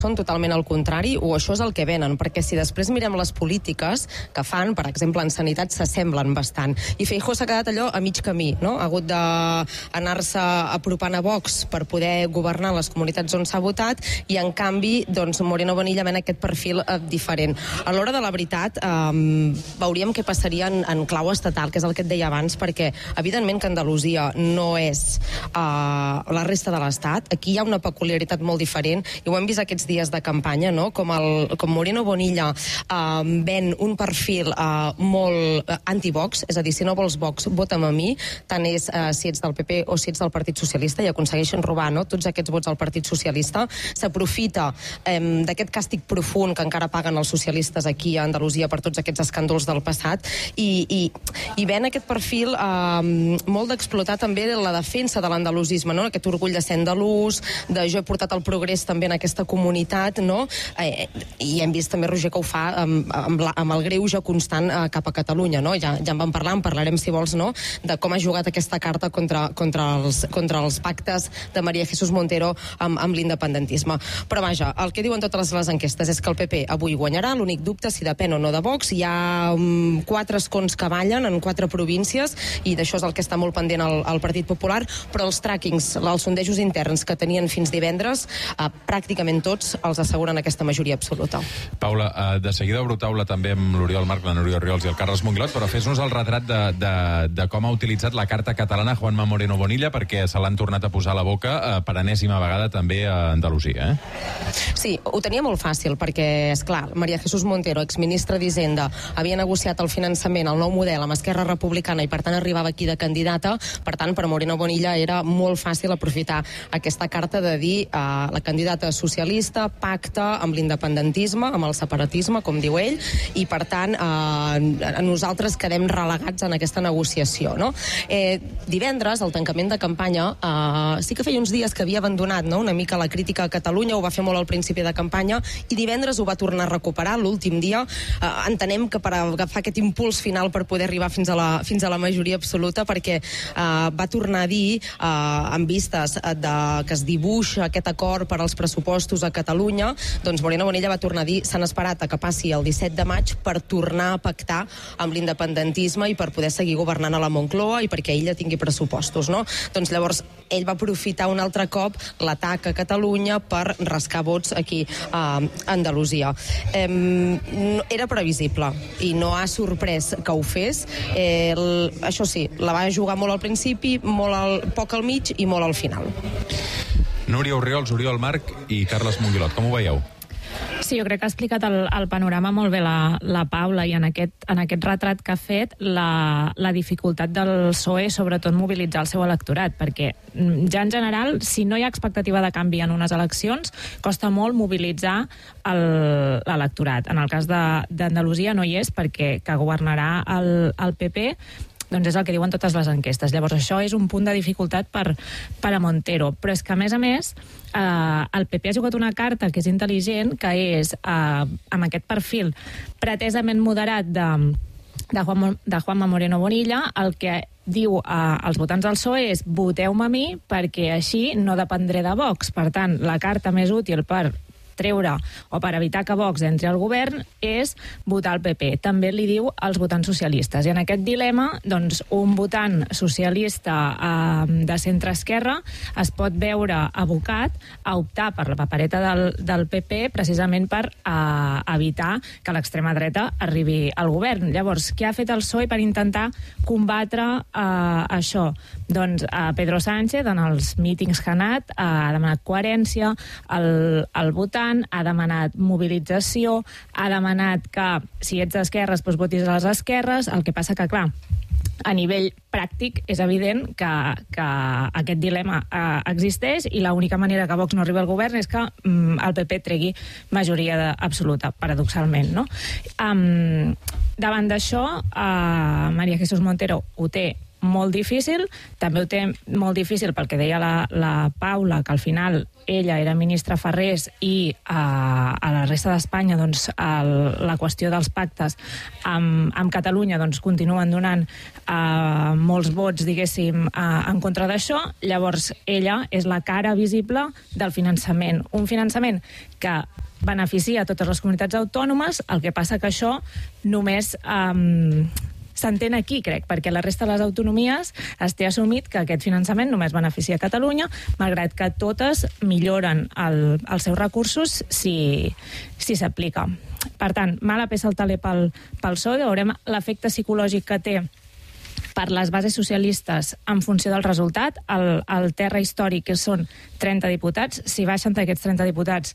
són totalment al contrari, o això és el que venen, perquè si després mirem les polítiques que fan, per exemple, en sanitat s'assemblen bastant. I Feijóo s'ha quedat allò a mig camí, no? Ha hagut d'anar-se apropant a Vox per poder governar les comunitats on s'ha votat, i en canvi, doncs, Moreno Bonilla ven aquest perfil diferent. A l'hora de la veritat, veuríem què passaria en clau estatal, que és el que et deia abans, perquè evidentment que Andalusia no és la resta de l'Estat. Aquí hi ha una peculiaritat molt diferent, i ho hem vist aquests dies de campanya, no? Com Moreno Bonilla ven un perfil molt anti-Vox, és a dir, si no vols Vox, vota'm a mi, tant és si ets del PP o si ets del Partit Socialista, i aconsegueixen robar, no?, tots aquests vots al Partit Socialista. S'aprofita d'aquest càstig profund que encara paguen els socialistes aquí a Andalusia per tots aquests escàndols del passat, i ven aquest perfil molt d'explotar també la defensa de l'andalusisme, no?, aquest orgull de ser andalús, de jo he portat el progrés també en aquesta comunitat, no? I hem vist també, Roger, que ho fa amb el greuge constant cap a Catalunya, no? Ja en vam parlar, en parlarem, si vols, no?, de com ha jugat aquesta carta contra els pactes de María Jesús Montero amb l'independentisme. Però vaja, el que diuen totes les enquestes és que el PP avui guanyarà, l'únic dubte si depèn o no de Vox. Hi ha 4 escons que ballen en 4 províncies, i d'això és el que està molt pendent el Partit Popular, però els trackings, els sondejos interns que tenien fins divendres, pràcticament tots els asseguren aquesta majoria absoluta. Paula, de seguida obro taula també amb l'Oriol Marc, la Núria Orriols i el Carles Monguilot, però fes-nos el retrat de com ha utilitzat la carta catalana Juanma Moreno Bonilla, perquè se l'han tornat a posar a la boca per enèsima vegada també a Andalusia, Sí, ho tenia molt fàcil, perquè, esclar, María Jesús Montero, exministra d'Hisenda, havia negociat el finançament, el nou model amb Esquerra Republicana, i per tant arribava aquí de candidata. Per tant, per Moreno Bonilla era molt fàcil aprofitar aquesta carta de dir la candidata socialista pacta amb l'independentisme, amb el separatisme, com diu ell, i per tant nosaltres quedem relegats en aquesta negociació, no? Divendres, al tancament de campanya, sí que feia uns dies que havia abandonat, no?, una mica la crítica a Catalunya, ho va fer molt al principi de campanya, i divendres ho va tornar a recuperar l'últim dia. Entenem que per agafar aquest impuls final per poder arribar fins a la majoria absoluta, perquè va tornar a dir, en vistes que es dibuixa aquest acord per als pressupostos a Catalunya, doncs Moreno Bonilla va tornar a dir s'han esperat a que passi el 17 de maig per tornar a pactar amb l'independentisme i per poder seguir governant a la Moncloa i perquè ella tingui pressupostos, no? Doncs llavors ell va aprofitar un altre cop l'atac a Catalunya per rascar vots aquí a Andalusia. Era previsible i no ha sorprès que ho fes. Això sí, la va jugar molt al principi, poc al mig i molt al final. Núria Orriols, Oriol Marc i Carles Monguilot, com ho veieu? Sí, jo crec que ha explicat el panorama molt bé la Paula, i en aquest retrat que ha fet la dificultat del PSOE, sobretot mobilitzar el seu electorat, perquè ja en general, si no hi ha expectativa de canvi en unes eleccions, costa molt mobilitzar l'electorat. En el cas d'Andalusia no hi és, perquè que governarà el PP, doncs és el que diuen totes les enquestes. Llavors això és un punt de dificultat per a Montero, però és que a més el PP ha jugat una carta que és intel·ligent, que és amb aquest perfil pretesament moderat de Juanma Moreno Bonilla, el que diu als votants del PSOE és voteu-me a mi perquè així no dependré de Vox. Per tant, la carta més útil per treure o per evitar que Vox entri al govern és votar el PP. També li diu als votants socialistes. I en aquest dilema, doncs, un votant socialista de centre-esquerra es pot veure abocat a optar per la papereta del PP precisament per evitar que l'extrema dreta arribi al govern. Llavors, què ha fet el PSOE per intentar combatre això? Doncs Pedro Sánchez, en els mítings que ha anat, ha demanat coherència al votant, ha demanat mobilització, ha demanat que si ets d'esquerres doncs votis a les esquerres. El que passa que, clar, a nivell pràctic és evident que aquest dilema existeix i l'única manera que Vox no arribi al govern és que el PP tregui majoria absoluta, paradoxalment, no? Davant d'això, María Jesús Montero ho té molt difícil. També ho té molt difícil pel que deia la Paula, que al final ella era ministra Ferrés i a la resta d'Espanya doncs, la qüestió dels pactes amb Catalunya doncs, continuen donant molts vots, diguéssim, en contra d'això. Llavors, ella és la cara visible del finançament. Un finançament que beneficia a totes les comunitats autònomes, el que passa que això només s'entén aquí, crec, perquè la resta de les autonomies es té assumit que aquest finançament només beneficia a Catalunya, malgrat que totes milloren els seus recursos si s'aplica. Per tant, mala peça al taler pel PSOE, veurem l'efecte psicològic que té per les bases socialistes en funció del resultat. El terra històric, que són 30 diputats, si baixen aquests 30 diputats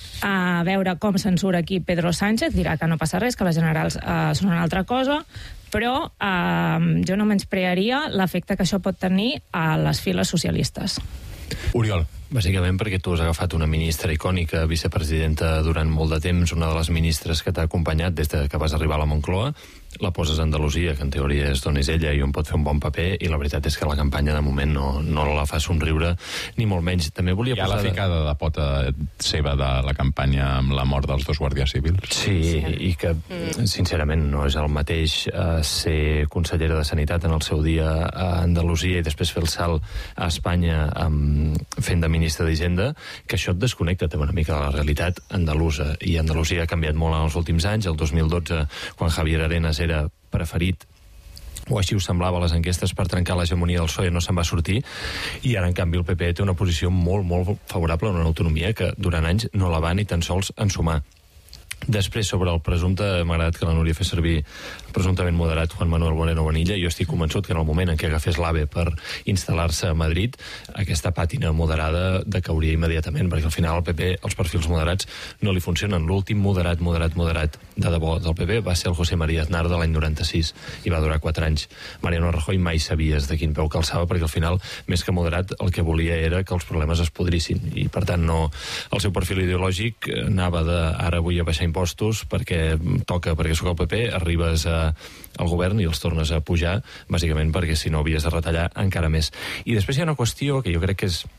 a veure com censura aquí Pedro Sánchez, dirà que no passa res, que les generals són una altra cosa, però jo no menysprearia l'efecte que això pot tenir a les files socialistes. Oriol. Bàsicament perquè tu has agafat una ministra icònica, vicepresidenta durant molt de temps, una de les ministres que t'ha acompanyat des que vas arribar a la Moncloa, la poses a Andalusia, que en teoria és d'on és ella i on pot fer un bon paper, i la veritat és que la campanya de moment no la fa somriure, ni molt menys. També volia posar... Hi ha la ficada de pota seva de la campanya amb la mort dels 2 guàrdies civils. Sí, i que, sincerament, no és el mateix ser consellera de Sanitat en el seu dia a Andalusia i després fer el salt a Espanya fent de ministre d'Hisenda, que això et desconnecta també una mica de la realitat andalusa. I Andalusia ha canviat molt en els últims anys. El 2012, quan Javier Arenas era preferit, o així ho semblava a les enquestes, per trencar l'hegemonia del PSOE, no se'n va sortir, i ara, en canvi, el PP té una posició molt, molt favorable a una autonomia que durant anys no la va ni tan sols ensumar. Després, sobre el presumpte, m'ha agradat que la Núria fes servir presumptament moderat Juan Manuel Moreno Bonilla. Jo estic convençut que en el moment en què agafés l'AVE per instal·lar-se a Madrid, aquesta pàtina moderada decauria immediatament, perquè al final al PP els perfils moderats no li funcionen. L'últim moderat de debò del PP va ser el José María Aznar de l'any 96 i va durar 4 anys. Mariano Rajoy mai sabies de quin peu calçava, perquè al final, més que moderat, el que volia era que els problemes es podrissin, i per tant no, el seu perfil ideològic anava de ara vull abaixar impostos perquè toca, perquè sóc el PP, arribes al govern i els tornes a pujar, bàsicament perquè si no havies de retallar encara més. I després hi ha una qüestió que jo crec que és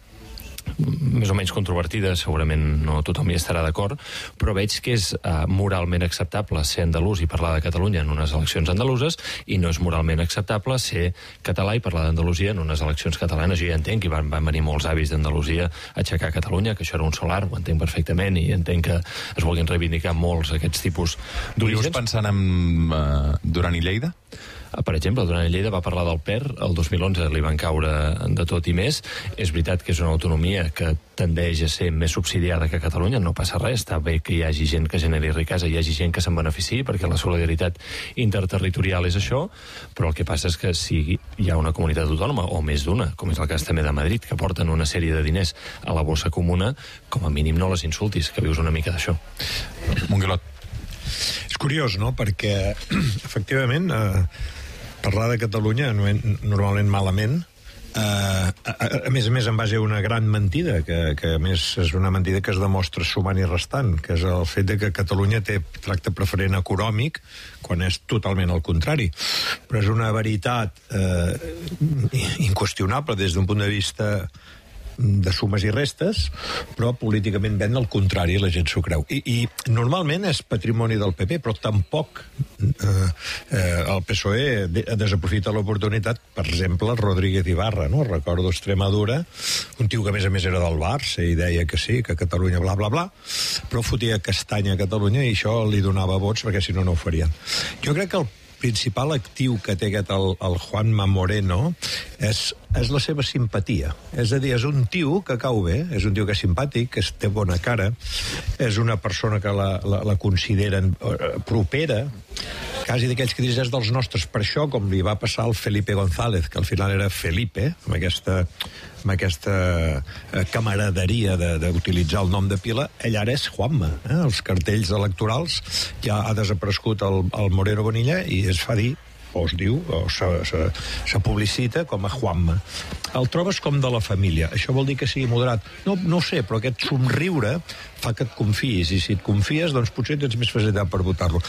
més o menys controvertida, segurament no tothom hi estarà d'acord, però veig que és moralment acceptable ser andalús i parlar de Catalunya en unes eleccions andaluses, i no és moralment acceptable ser català i parlar d'Andalusia en unes eleccions catalanes. Jo ja entenc que van venir molts avis d'Andalusia a aixecar Catalunya, que això era un solar, ho entenc perfectament, i entenc que es vulguin reivindicar molts aquests tipus d'orígens. Vius pensant en Duran i Lleida? Per exemple, Duran i Lleida va parlar del PER, el 2011 li van caure de tot i més. És veritat que és una autonomia que tendeix a ser més subsidiada que Catalunya, no passa res, està bé que hi hagi gent que generi riquesa, hi hagi gent que se'n beneficiï, perquè la solidaritat interterritorial és això, però el que passa és que si hi ha una comunitat autònoma, o més d'una, com és el cas també de Madrid, que porten una sèrie de diners a la bossa comuna, com a mínim no les insultis, que vius una mica d'això. Monguilot. És curiós, no?, perquè efectivament parlar de Catalunya normalment malament, a més en base a una gran mentida, que a més és una mentida que es demostra sumant i restant, que és el fet de que Catalunya té tracte preferent econòmic, quan és totalment el contrari. Però és una veritat inqüestionable des d'un punt de vista de sumes i restes, però políticament ven el contrari, la gent s'ho creu. I normalment és patrimoni del PP, però tampoc el PSOE desaprofita l'oportunitat. Per exemple, Rodríguez Ibarra, no? Recordo Extremadura, un tio que a més era del Barça i deia que sí, que Catalunya bla bla bla, però fotia castanya a Catalunya i això li donava vots perquè si no no ho farien. Jo crec que el principal actiu que té aquest el Juanma Moreno és la seva simpatia. És a dir, és un tio que cau bé, és un tio que és simpàtic, que té bona cara, és una persona que la consideren propera, quasi d'aquells que dius és dels nostres. Per això, com li va passar al Felipe González, que al final era Felipe, amb aquesta camaraderia d'utilitzar el nom de pila, ell ara és Juanma. Els cartells electorals ja ha desaparegut el Moreno Bonilla i es fa dir, o es diu, o se publicita com a Juanma. El trobes com de la família. Això vol dir que sigui moderat? No ho sé, però aquest somriure fa que et confiïs, i si et confies, doncs potser tens més facilitat per votar-lo.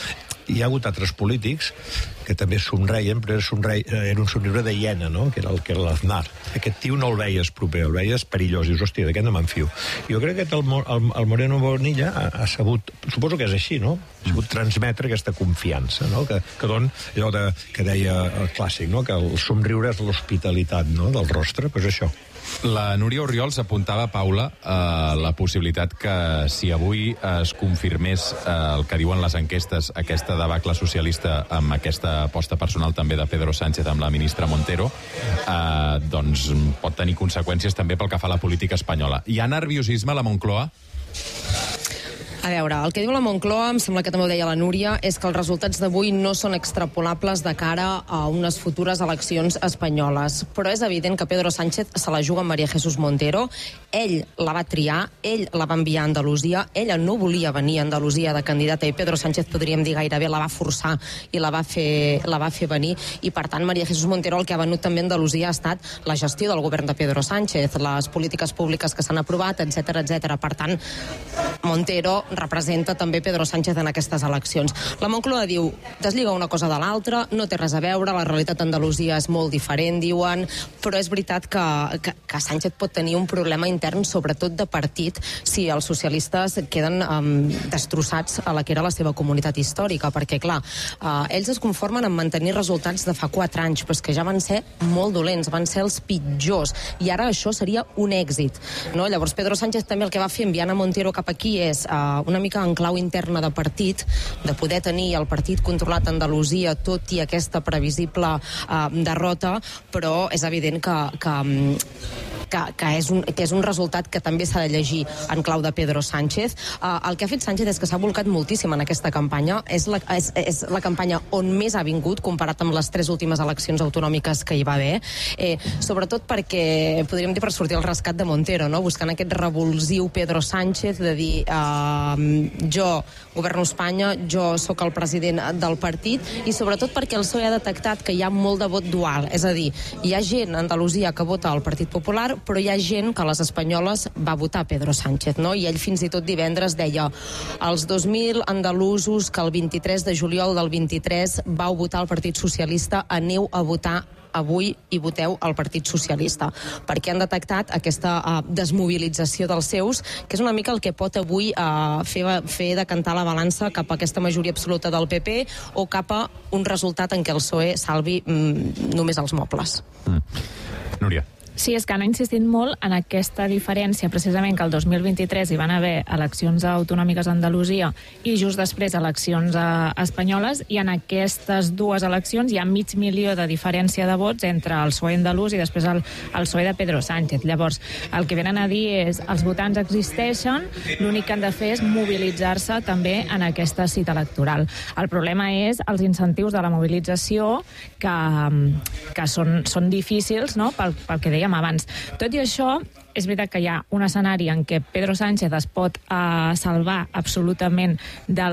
hi ha hagut altres polítics que també somreien, però era un somriure de hiena, no? Que era l'Aznar. Aquest tio no el veies proper, el veies perillós. Dius, hòstia, d'aquest no me'n fio. Jo crec que el Moreno Bonilla ha sabut, suposo que és així, no? Ha sabut transmetre aquesta confiança, no? Que don allò que deia el clàssic, no? Que el somriure és l'hospitalitat, no? Del rostre, doncs això. La Núria Orriols apuntava, Paula, la possibilitat que si avui es confirmés el que diuen les enquestes, aquesta debacle socialista amb aquesta aposta personal també de Pedro Sánchez amb la ministra Montero, doncs pot tenir conseqüències també pel que fa a la política espanyola. Hi ha nerviosisme a la Moncloa? A veure, el que diu la Moncloa, em sembla que també ho deia la Núria, és que els resultats d'avui no són extrapolables de cara a unes futures eleccions espanyoles. Però és evident que Pedro Sánchez se la juga amb María Jesús Montero. Ell la va triar, ell la va enviar a Andalusia, ella no volia venir a Andalusia de candidata i Pedro Sánchez, podríem dir gairebé, la va forçar i la va fer venir. I per tant, María Jesús Montero el que ha venut també a Andalusia ha estat la gestió del govern de Pedro Sánchez, les polítiques públiques que s'han aprovat, etc etc. Per tant, Montero representa també Pedro Sánchez en aquestes eleccions. La Moncloa diu, deslliga una cosa de l'altra, no té res a veure, la realitat d'Andalusia és molt diferent, diuen, però és veritat que Sánchez pot tenir un problema intern, sobretot de partit, si els socialistes queden destrossats a la que era la seva comunitat històrica, perquè, clar, ells es conformen en mantenir resultats de fa 4 anys, però és que ja van ser molt dolents, van ser els pitjors, i ara això seria un èxit, no? Llavors, Pedro Sánchez també el que va fer enviant a Montero cap aquí és una mica en clau interna de partit, de poder tenir el partit controlat a Andalusia, tot i aquesta previsible derrota, però és evident que és un resultat que també s'ha de llegir en clau de Pedro Sánchez. El que ha fet Sánchez és que s'ha volcat moltíssim en aquesta campanya. És la campanya on més ha vingut comparat amb les 3 últimes eleccions autonòmiques que hi va haver. Sobretot perquè, podríem dir, per sortir al rescat de Montero, no? Buscant aquest revulsiu Pedro Sánchez de dir jo governo Espanya, jo sóc el president del partit, i sobretot perquè el PSOE ha detectat que hi ha molt de vot dual. És a dir, hi ha gent a Andalusia que vota al Partit Popular, però hi ha gent que a les espanyoles va votar Pedro Sánchez, no? I ell fins i tot divendres deia, els 2.000 andalusos que el 23 de juliol del 23 vau votar al Partit Socialista, aneu a votar avui i voteu al Partit Socialista, perquè han detectat aquesta desmobilització dels seus, que és una mica el que pot avui fer decantar la balança cap a aquesta majoria absoluta del PP o cap a un resultat en què el PSOE salvi només els mobles. Núria. Sí, és que han insistit molt en aquesta diferència, precisament que el 2023 hi van haver eleccions autonòmiques a Andalusia i just després eleccions espanyoles, i en aquestes 2 eleccions hi ha 500.000 de diferència de vots entre el PSOE andalús i després el PSOE de Pedro Sánchez. Llavors, el que venen a dir és els votants existeixen, l'únic que han de fer és mobilitzar-se també en aquesta cita electoral. El problema és els incentius de la mobilització que són difícils, no?, pel que deia abans. Tot i això, és veritat que hi ha un escenari en què Pedro Sánchez es pot salvar absolutament de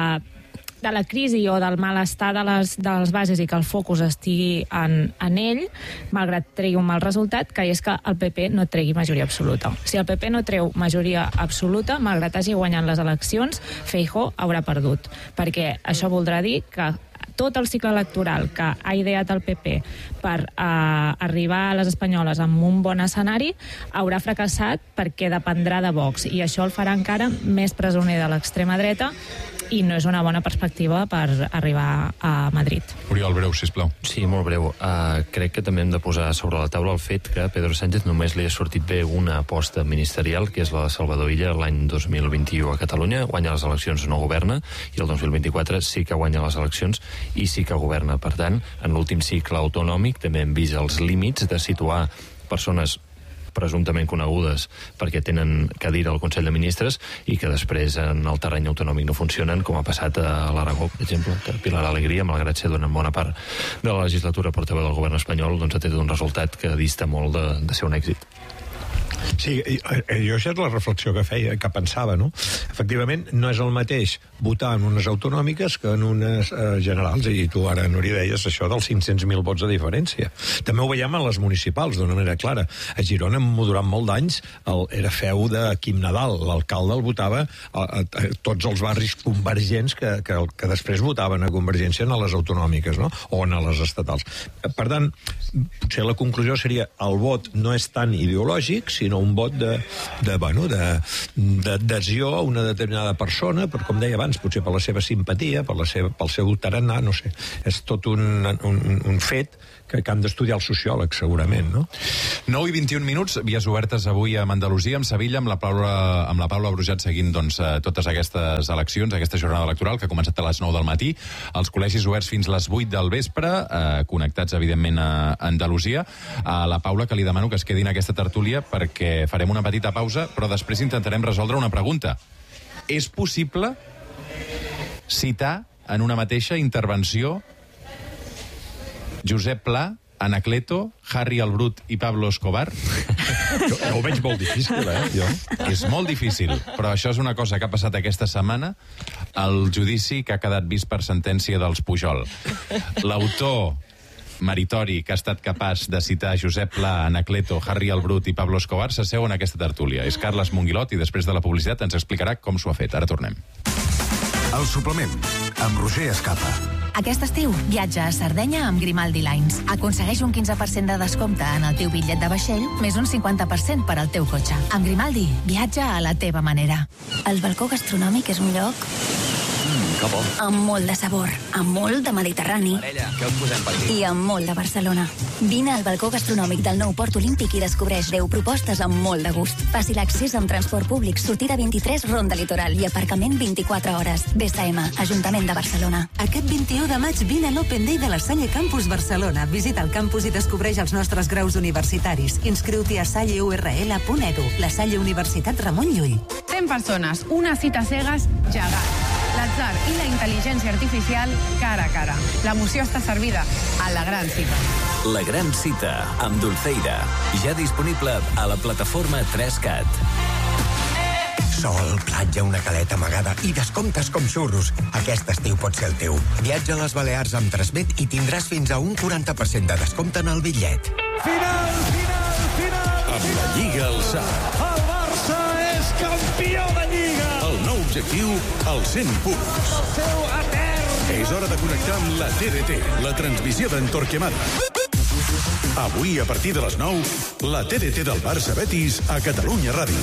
la crisi o del malestar de les bases i que el focus estigui en ell, malgrat tregui un mal resultat, que és que el PP no tregui majoria absoluta. Si el PP no treu majoria absoluta, malgrat hagi guanyat les eleccions, Feijóo haurà perdut, perquè això voldrà dir que tot el cicle electoral que ha ideat el PP per arribar a les espanyoles amb un bon escenari haurà fracassat perquè dependrà de Vox, i això el farà encara més presoner de l'extrema dreta i no és una bona perspectiva per arribar a Madrid. Oriol, breu, sisplau. Sí, molt breu. Crec que també hem de posar sobre la taula el fet que a Pedro Sánchez només li ha sortit bé una aposta ministerial, que és la de Salvador Illa, l'any 2021 a Catalunya. Guanya les eleccions, no governa, i el 2024 sí que guanya les eleccions i sí que governa. Per tant, en l'últim cicle autonòmic també hem vist els límits de situar persones presumptament conegudes perquè tenen cadira al Consell de Ministres i que després en el terreny autonòmic no funcionen, com ha passat a l'Aragó, per exemple, que Pilar Alegría, malgrat ser durant bona part de la legislatura portaveu del govern espanyol, doncs ha tret un resultat que dista molt de ser un èxit. Sí, jo això és la reflexió que feia, que pensava, no? Efectivament, no és el mateix votar en unes autonòmiques que en unes generals, i tu ara, Núria, deies això dels 500.000 vots de diferència. També ho veiem en les municipals, d'una manera clara. A Girona, durant molt d'anys, era feu de Quim Nadal. L'alcalde el votava a tots els barris convergents que després votaven a Convergència en les autonòmiques, no? O en les estatals. Per tant, potser la conclusió seria el vot no és tan ideològic, sinó un vot d'adhesió a una determinada persona, per, com deia abans, potser per la seva simpatia, pel seu tarannà, no sé. És tot un fet que han d'estudiar els sociòlegs, segurament, no? 9 i 21 minuts, vies obertes avui a Andalusia, amb Sevilla, amb la Paula Brujat seguint totes aquestes eleccions, aquesta jornada electoral que ha començat a les 9 del matí, els col·legis oberts fins a les 8 del vespre, connectats, evidentment, a Andalusia. A la Paula, que li demano que es quedi en aquesta tertúlia perquè farem una petita pausa, però després intentarem resoldre una pregunta. És possible citar en una mateixa intervenció Josep Pla, Anacleto, Harry el Brut i Pablo Escobar? Jo ho veig molt difícil, jo. És molt difícil, però això és una cosa que ha passat aquesta setmana al judici que ha quedat vist per sentència dels Pujol. L'autor meritori que ha estat capaç de citar Josep Pla, Anacleto, Harry el Brut i Pablo Escobar s'asseu en aquesta tertúlia. És Carles Monguilot i després de la publicitat ens explicarà com s'ho ha fet. Ara tornem. El suplement, amb Roger Escapa. Aquest estiu, viatja a Sardenya amb Grimaldi Lines. Aconsegueix un 15% de descompte en el teu bitllet de vaixell, més un 50% per al teu cotxe. Amb Grimaldi, viatja a la teva manera. El balcó gastronòmic és un lloc Que bo. amb molt de sabor, amb molt de Mediterrani Parella, què us posem per aquí? i amb molt de Barcelona. Vine al balcó gastronòmic del nou Port Olímpic i descobreix 10 propostes amb molt de gust. Fàcil accés amb transport públic, sortida 23, Ronda Litoral i aparcament 24 hores. BSM, Ajuntament de Barcelona. Aquest 21 de maig vine a l'Open Day de la Salle Campus Barcelona. Visita el campus i descobreix els nostres graus universitaris. Inscriu-t'hi a salleurl.edu. La Salle Universitat Ramon Llull. 100 persones, una cita cegues gegant. L'atzar i la intel·ligència artificial cara a cara. L'emoció està servida a la gran cita. La gran cita, amb Dulceida. Ja disponible a la plataforma 3CAT. Sol, platja, una caleta amagada i descomptes com xurros. Aquest estiu pot ser el teu. Viatja a les Balears amb Transmet i tindràs fins a un 40% de descompte en el bitllet. Final! Amb la Lliga Alçà. El Barça és campió de Lliga! El nou objectiu, els 100 punts. El seu etern! És hora de connectar amb la TDT, la transmissió d'en Torquemada. Avui, a partir de les 9, la TDT del Barça Betis a Catalunya Ràdio.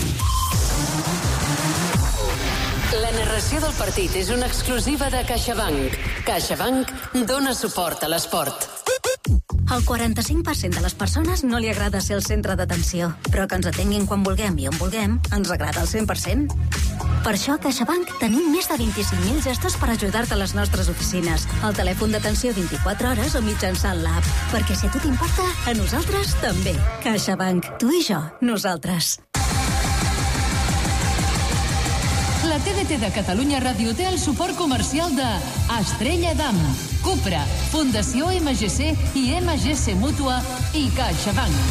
La narració del partit és una exclusiva de CaixaBank. CaixaBank dona suport a l'esport. Al 45% de les persones no li agrada ser el centre d'atenció, però que ens atenguin quan vulguem i on vulguem ens agrada al 100%. Per això a CaixaBank tenim més de 25.000 gestos per ajudar-te a les nostres oficines, al telèfon d'atenció 24 hores o mitjançant l'app. Perquè si a tu t'importa, a nosaltres també. CaixaBank, tu i jo, nosaltres. La TDT de Catalunya Ràdio té el suport comercial de Estrella Damm, Cupra, Fundació MGC i MGC Mútua i CaixaBank.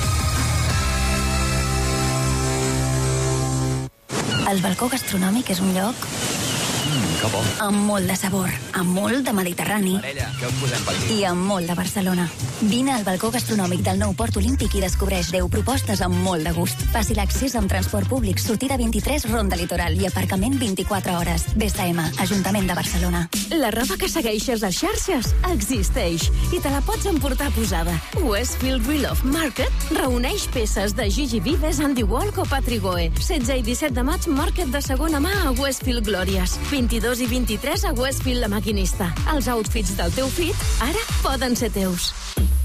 El balcó gastronòmic és un lloc Que bo. amb molt de sabor, amb molt de Mediterrani Parella, què us posem per aquí? i amb molt de Barcelona. Vine al balcó gastronòmic del nou Port Olímpic i descobreix 10 propostes amb molt de gust. Fàcil accés amb transport públic, sortida 23, Ronda Litoral i aparcament 24 hores. BSM, Ajuntament de Barcelona. La roba que segueixes a xarxes existeix i te la pots emportar posada. Westfield Reloft Market reuneix peces de Gigi Vives, Andy Walk o Patrick Goe. 16 i 17 de maig, Market de segona mà a Westfield Glòries. 22 i 23 a Westfield La Maquinista. Els outfits del teu fit ara poden ser teus.